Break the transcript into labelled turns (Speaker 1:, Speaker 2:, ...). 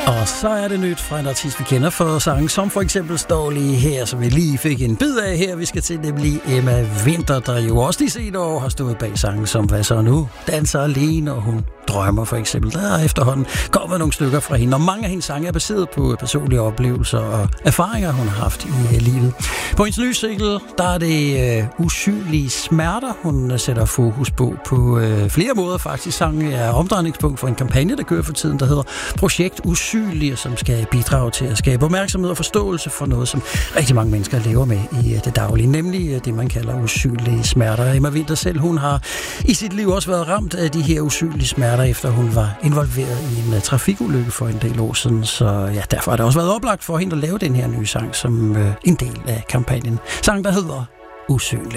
Speaker 1: Og så er det nyt fra en artist, vi kender for sange, som for eksempel står lige her, som vi lige fik en bid af her. Vi skal til nemlig Emma Winther, der jo også de senere år har stået bag sange som Hvad så nu? Danser alene, og hun drømmer for eksempel. Der er efterhånden kommet nogle stykker fra hende, og mange af hendes sange er baseret på personlige oplevelser og erfaringer, hun har haft i livet. På hendes nye single, der er det usynlige smerter, hun sætter fokus på flere måder faktisk. Sangen er omdrejningspunkt for en kampagne, der kører for tiden, der hedder Projekt Usynlige, som skal bidrage til at skabe opmærksomhed og forståelse for noget, som rigtig mange mennesker lever med i det daglige, nemlig det, man kalder usynlige smerter. Emma Winther selv, hun har i sit liv også været ramt af de her usynlige smerter, efter hun var involveret i en trafikulykke for en del år siden. Så ja, derfor har det også været oplagt for hende at lave den her nye sang som en del af kampagnen. Sang, der hedder Usynlig.